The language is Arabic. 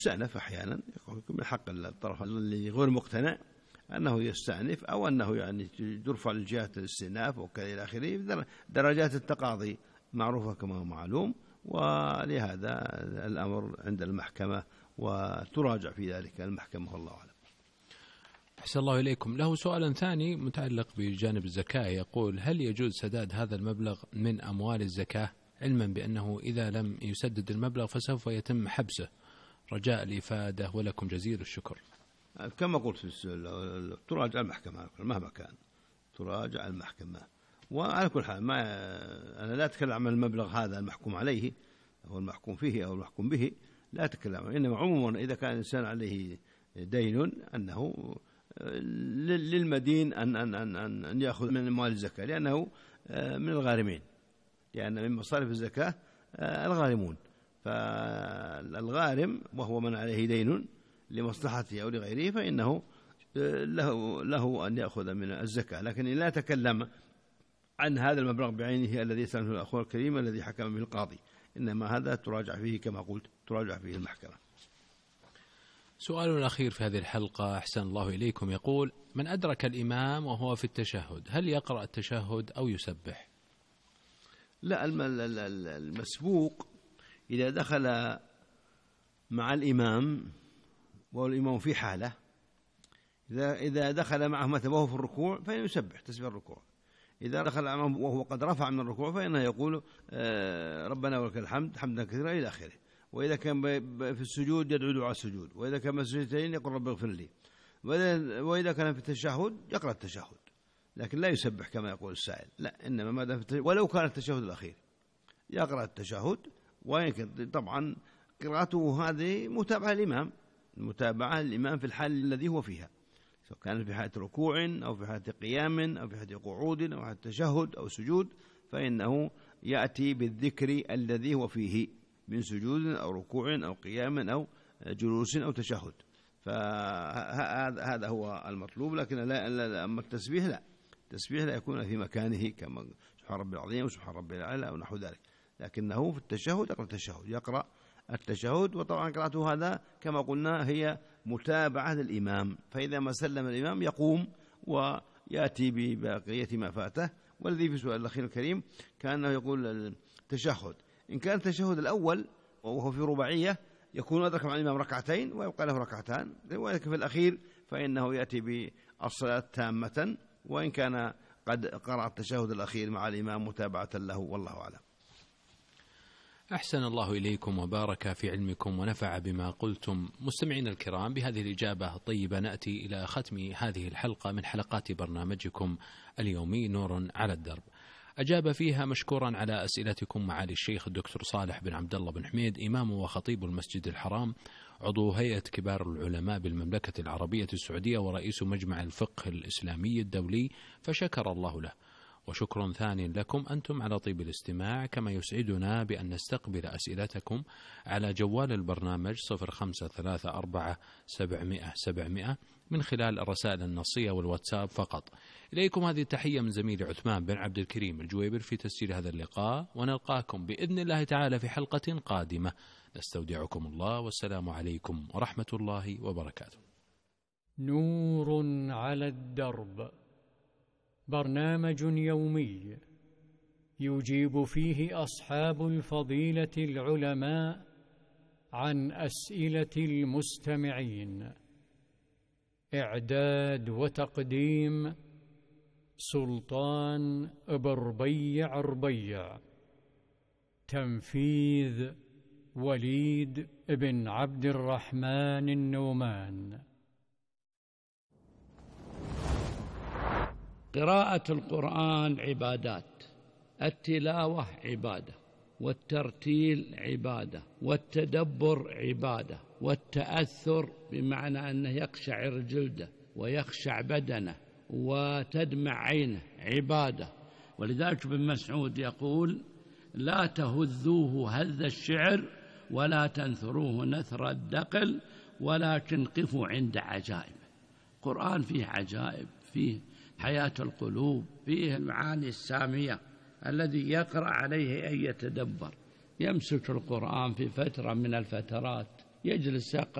يستأنف أحيانا، يكون من حق الطرف اللي غير مقتنع أنه يستأنف، أو أنه يعني يرفع لجهة الاستئناف وكذا إلى آخره. درجات التقاضي معروفة كما هو معلوم، ولهذا الأمر عند المحكمة وتراجع في ذلك المحكمة والله أعلم. أحسن الله إليكم. له سؤال ثاني متعلق بجانب الزكاة، يقول: هل يجوز سداد هذا المبلغ من أموال الزكاة، علما بأنه إذا لم يسدد المبلغ فسوف يتم حبسه؟ رجاء الإفادة ولكم جزيل الشكر. كما قلت في السؤال، تراجع المحكمة مهما كان، تراجع المحكمة. وعلى كل حال أنا لا أتكلم عن المبلغ هذا المحكوم عليه أو المحكوم فيه أو المحكوم به، لا أتكلم، إنما عموما إذا كان الإنسان عليه دين أنه للمدين أن يأخذ من أموال الزكاة، لأنه من الغارمين، لأن من مصارف الزكاة الغارمون. فالغارم وهو من عليه دين لمصلحته أو لغيره فإنه له أن يأخذ من الزكاة، لكن لا أتكلم عن هذا المبلغ بعينه الذي سأله الأخوة الكريم الذي حكم به القاضي، إنما هذا تراجع فيه كما قلت، تراجع فيه المحكمة. سؤال الأخير في هذه الحلقة أحسن الله إليكم، يقول: من أدرك الإمام وهو في التشهد هل يقرأ التشهد أو يسبح؟ لا، المسبوق إذا دخل مع الإمام والإمام في حالة، إذا دخل معه مثلا وهو في الركوع فإنه يسبح تسبيح الركوع، إذا دخل معه وهو قد رفع من الركوع فإنه يقول ربنا ولك الحمد حمدا كثيرا إلى آخره. وإذا كان في السجود يدعو دعاء السجود، وإذا كان مسجدتين يقول رب اغفر لي، وإذا كان في التشهد يقرأ التشهد، لكن لا يسبح كما يقول السائل، لا، إنما ما دام في التشهد ولو كان التشهد الأخير يقرأ التشهد. ويمكن طبعا قراءته هذه متابعة الإمام، متابعة الإمام في الحال الذي هو فيها، سواء كان في حالة ركوع أو في حالة قيام أو في حالة قعود أو حالة تشهد أو سجود، فإنه يأتي بالذكر الذي هو فيه من سجود أو ركوع أو قيام أو جلوس أو تشهد، فهذا هو المطلوب. لكن لا أما التسبيح لا، التسبيح لا يكون في مكانه كما سبحان ربي العظيم وسبحان ربي الأعلى أو نحو ذلك، لكنه في التشهد يقرأ التشهد. وطبعا قراءته هذا كما قلنا هي متابعة للإمام، فإذا ما سلم الإمام يقوم ويأتي ببقية ما فاته. والذي في سؤال الأخير الكريم كأنه يقول التشهد، إن كان التشهد الأول وهو في رباعية يكون أدرك مع الإمام ركعتين ويبقى له ركعتان، ولكن في الأخير فإنه يأتي بالصلاة تامة، وإن كان قد قرأ التشهد الأخير مع الإمام متابعة له، والله أعلم. أحسن الله إليكم وبارك في علمكم ونفع بما قلتم. مستمعين الكرام، بهذه الإجابة الطيبة نأتي إلى ختم هذه الحلقة من حلقات برنامجكم اليومي نور على الدرب. أجاب فيها مشكورا على أسئلتكم معالي الشيخ الدكتور صالح بن عبد الله بن حميد، إمام وخطيب المسجد الحرام، عضو هيئة كبار العلماء بالمملكة العربية السعودية ورئيس مجمع الفقه الإسلامي الدولي، فشكر الله له. وشكر ثاني لكم أنتم على طيب الاستماع، كما يسعدنا بأن نستقبل أسئلتكم على جوال البرنامج 0534 من خلال الرسائل النصية والواتساب فقط. إليكم هذه التحية من زميلي عثمان بن عبد الكريم الجويبر في تسجيل هذا اللقاء، ونلقاكم بإذن الله تعالى في حلقة قادمة. نستودعكم الله، والسلام عليكم ورحمة الله وبركاته. نور على الدرب، برنامج يومي يجيب فيه أصحاب الفضيلة العلماء عن أسئلة المستمعين. إعداد وتقديم سلطان بربيع ربيع. تنفيذ وليد بن عبد الرحمن النومان. قراءة القرآن عبادات، التلاوة عبادة، والترتيل عبادة، والتدبر عبادة، والتأثر بمعنى أنه يقشعر جلده ويخشع بدنه وتدمع عينه عبادة. ولذلك ابن مسعود يقول: لا تهذوه هذ الشعر ولا تنثروه نثر الدقل، ولكن قفوا عند عجائب. القرآن فيه عجائب، فيه حياة القلوب، فيه المعاني السامية. الذي يقرأ عليه أن يتدبر، يمسك القرآن في فترة من الفترات يجلس يقرأ